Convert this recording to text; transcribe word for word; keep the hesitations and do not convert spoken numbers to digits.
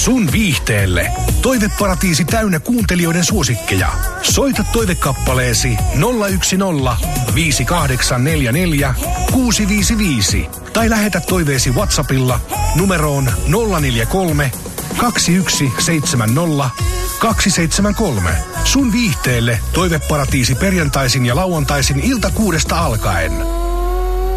sun viihteelle. Toiveparatiisi täynnä kuuntelijoiden suosikkeja. Soita toivekappaleesi nolla yksi nolla viisi kahdeksan neljä neljä kuusi viisi viisi tai lähetä toiveesi WhatsAppilla numeroon nolla neljä kolme kaksi yksi seitsemän nolla kaksi seitsemän kolme. Sun viihteelle Toiveparatiisi perjantaisin ja lauantaisin ilta kuudesta alkaen.